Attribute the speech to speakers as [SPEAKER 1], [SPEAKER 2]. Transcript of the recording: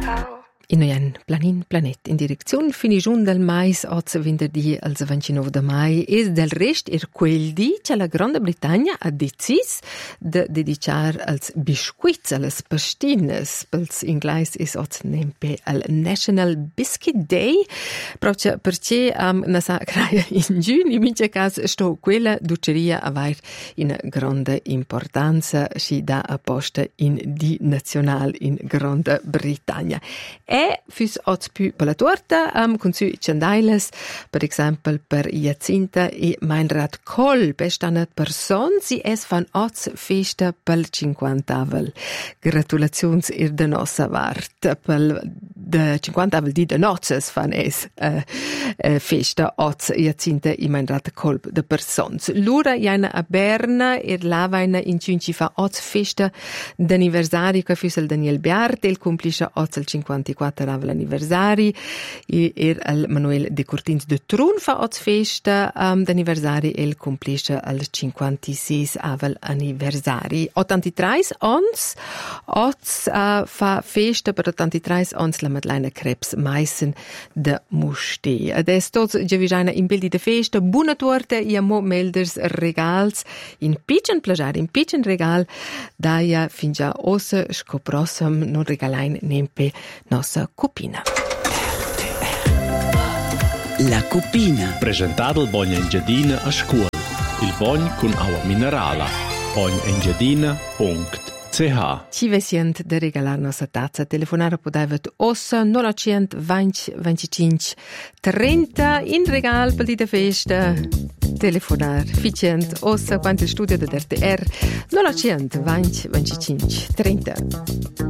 [SPEAKER 1] In un planet in direzione finigiun del mais oz venerdì al 29 de mai e del rest quel di che la Grande Bretagna ha decis de dedicar als biscuits, als pastines, pels inglais is oz nempe al National Biscuit Day, proprio perché na sa craia in giugno, in mince cas sto quella duceria avair in grande importanza si dà a posta in di nazional in Grande Bretagna. E fus oz più per la torta con su ciandailes, per esempio per Jacinta e Meinrad Kolb stanno person si es fan oz festa per 50-avel. Gratulazions ir de nossa vart per de 50-avel di de noces fan es festa oz Jacinta e Meinrad Kolb de persons. Lura jaina a Berna lavaina in cinci fa oz festa d'anniversario che fus el Daniel Biart el complisce oz el 54 anniversari al Manuel de Curtins de Trun fa oz festa d'anniversari el complisce al 56 avel anniversari. 83 ons oz fa festa per 83 ons la Madeleine Krebs Meissen de Muste. Adesso tots giavigiana in bildi de festa, buona torta e mo melders regals in pitchen plagiar, in pitchen regal daia fin già ossa scoprossam non regalain nempe nossa cupina.
[SPEAKER 2] La cupina.
[SPEAKER 3] Presentato il Bogna Engiadina a scuola. Il Bogn con acqua minerale. bognengiadina.ch.
[SPEAKER 1] Ci vesient de regalar nossa tazza. Telefonare podevet ossa 900 20 25 30 in regal per di festa. Telefonar ficient ossa quanto il studio de RTR 900 20 25 30.